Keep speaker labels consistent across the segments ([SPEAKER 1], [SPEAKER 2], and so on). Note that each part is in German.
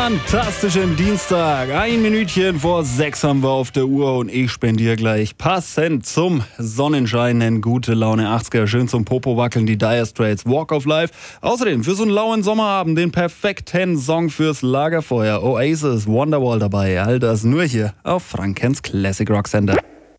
[SPEAKER 1] fantastischen Dienstag. 1 Minütchen vor 6 haben wir auf der Uhr und ich spendiere gleich passend zum Sonnenschein einen gute Laune 80er. Schön zum Popo wackeln, die Dire Straits, Walk of Life. Außerdem für so einen lauen Sommerabend den perfekten Song fürs Lagerfeuer. Oasis, Wonderwall dabei. All das nur hier auf Frankens Classic Rock Sender.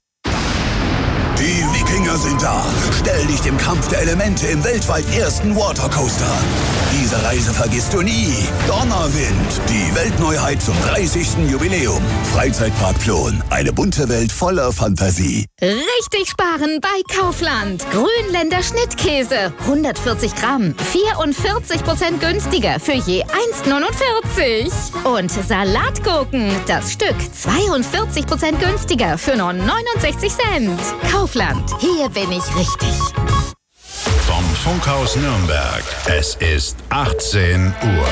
[SPEAKER 2] Die Wikinger sind da. Stell dich dem Kampf der Elemente im weltweit ersten Watercoaster. Diese Reise vergisst du nie. Donnerwind, die Weltneuheit zum 30. Jubiläum. Freizeitpark Plon, eine bunte Welt voller Fantasie.
[SPEAKER 3] Richtig sparen bei Kaufland. Grünländer Schnittkäse, 140 Gramm, 44% günstiger für je 1,49. Und Salatgurken, das Stück 42% günstiger für nur 69 Cent. Kaufland, hier bin ich richtig.
[SPEAKER 4] Vom Funkhaus Nürnberg. Es ist 18 Uhr.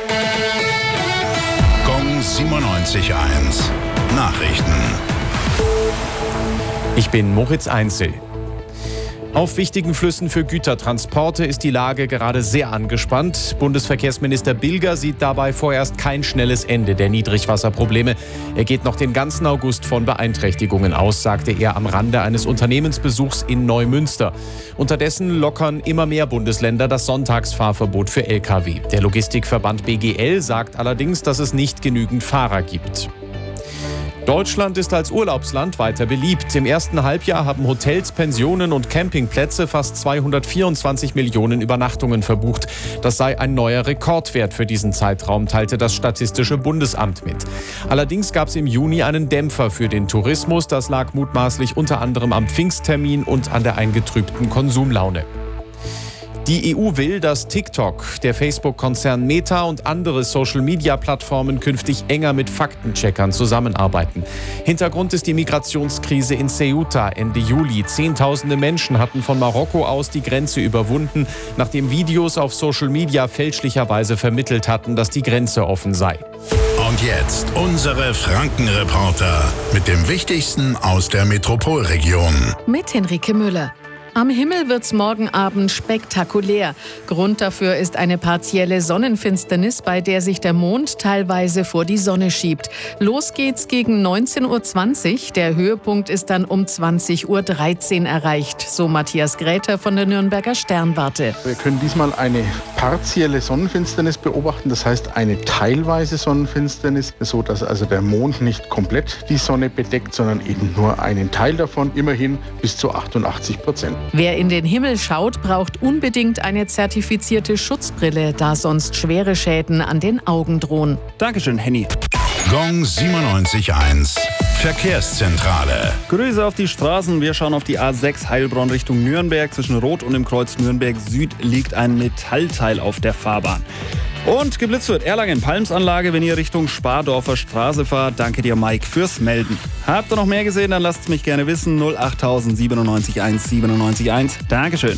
[SPEAKER 4] Gong 97.1. Nachrichten.
[SPEAKER 5] Ich bin Moritz Einzel. Auf wichtigen Flüssen für Gütertransporte ist die Lage gerade sehr angespannt. Bundesverkehrsminister Bilger sieht dabei vorerst kein schnelles Ende der Niedrigwasserprobleme. Er geht noch den ganzen August von Beeinträchtigungen aus, sagte er am Rande eines Unternehmensbesuchs in Neumünster. Unterdessen lockern immer mehr Bundesländer das Sonntagsfahrverbot für Lkw. Der Logistikverband BGL sagt allerdings, dass es nicht genügend Fahrer gibt. Deutschland ist als Urlaubsland weiter beliebt. Im ersten Halbjahr haben Hotels, Pensionen und Campingplätze fast 224 Millionen Übernachtungen verbucht. Das sei ein neuer Rekordwert für diesen Zeitraum, teilte das Statistische Bundesamt mit. Allerdings gab es im Juni einen Dämpfer für den Tourismus. Das lag mutmaßlich unter anderem am Pfingsttermin und an der eingetrübten Konsumlaune. Die EU will, dass TikTok, der Facebook-Konzern Meta und andere Social-Media-Plattformen künftig enger mit Faktencheckern zusammenarbeiten. Hintergrund ist die Migrationskrise in Ceuta Ende Juli. Zehntausende Menschen hatten von Marokko aus die Grenze überwunden, nachdem Videos auf Social-Media fälschlicherweise vermittelt hatten, dass die Grenze offen sei.
[SPEAKER 4] Und jetzt unsere Franken-Reporter mit dem Wichtigsten aus der Metropolregion.
[SPEAKER 6] Mit Henrike Müller. Am Himmel wird's morgen Abend spektakulär. Grund dafür ist eine partielle Sonnenfinsternis, bei der sich der Mond teilweise vor die Sonne schiebt. Los geht's gegen 19:20 Uhr. Der Höhepunkt ist dann um 20:13 Uhr erreicht, so Matthias Gräter von der Nürnberger Sternwarte.
[SPEAKER 7] Wir können diesmal eine partielle Sonnenfinsternis beobachten, das heißt eine teilweise Sonnenfinsternis, so dass also der Mond nicht komplett die Sonne bedeckt, sondern eben nur einen Teil davon, immerhin bis zu 88%.
[SPEAKER 6] Wer in den Himmel schaut, braucht unbedingt eine zertifizierte Schutzbrille, da sonst schwere Schäden an den Augen drohen.
[SPEAKER 1] Dankeschön, Henny.
[SPEAKER 4] Gong 97.1. Verkehrszentrale.
[SPEAKER 1] Grüße auf die Straßen. Wir schauen auf die A6 Heilbronn Richtung Nürnberg. Zwischen Rot und dem Kreuz Nürnberg Süd liegt ein Metallteil auf der Fahrbahn. Und geblitzt wird Erlangen-Palmsanlage, wenn ihr Richtung Spardorfer Straße fahrt. Danke dir, Mike, fürs Melden. Habt ihr noch mehr gesehen, dann lasst es mich gerne wissen. 08000 97 1 97 1. Dankeschön.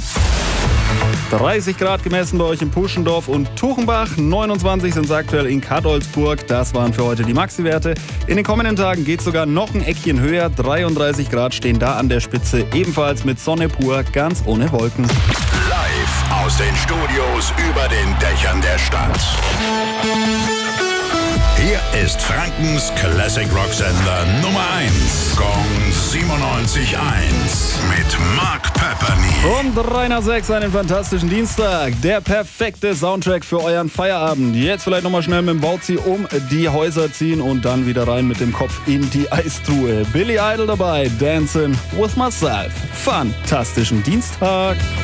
[SPEAKER 1] 30 Grad gemessen bei euch in Puschendorf und Tuchenbach. 29 sind es aktuell in Kadolsburg. Das waren für heute die Maxi-Werte. In den kommenden Tagen geht es sogar noch ein Eckchen höher. 33 Grad stehen da an der Spitze. Ebenfalls mit Sonne pur, ganz ohne Wolken.
[SPEAKER 4] Live aus den Studios über den Dächern der Stadt. Hier ist Frankens Classic Rock Sender Nummer 1. Gong 97.1 mit Mark Pepperny.
[SPEAKER 1] Um 3 nach 6 einen fantastischen Dienstag. Der perfekte Soundtrack für euren Feierabend. Jetzt vielleicht nochmal schnell mit dem Bauzi um die Häuser ziehen und dann wieder rein mit dem Kopf in die Eistruhe. Billy Idol dabei, Dancing with Myself. Fantastischen Dienstag.